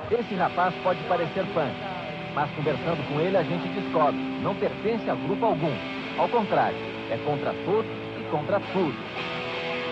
Esse rapaz pode parecer punk, mas conversando com ele a gente descobre, não pertence a grupo algum. Ao contrário, é contra todos e contra tudo.